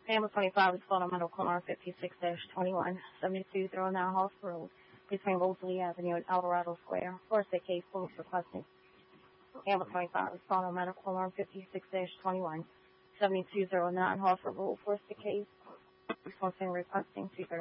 Family 25 is on medical alarm 56-21, 7209 House Road, between Rosalie Avenue and Alvarado Square. First aid case, police requesting. Family 25 is on medical alarm 56-21, 7209 House Road. First aid case, requesting 2:30.